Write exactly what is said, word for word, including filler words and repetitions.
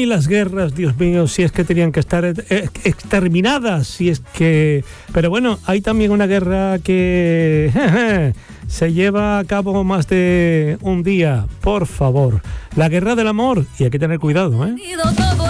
Ay, las guerras, Dios mío, si es que tenían que estar exterminadas, si es que... Pero bueno, hay también una guerra que jeje, se lleva a cabo más de un día, por favor. La guerra del amor, y hay que tener cuidado, ¿eh?